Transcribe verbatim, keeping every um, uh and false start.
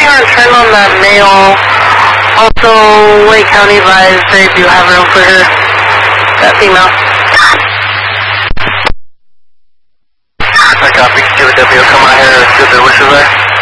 your return on that male. Also, Lake County advised they do have room for her, that female. I copy. Q W, come out here. Good, the wishes there.